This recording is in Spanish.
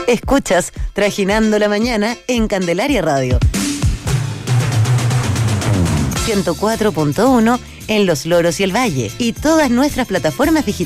Escuchas Trajinando la Mañana en Candelaria Radio. 104.1 en Los Loros y el Valle. Y todas nuestras plataformas digitales.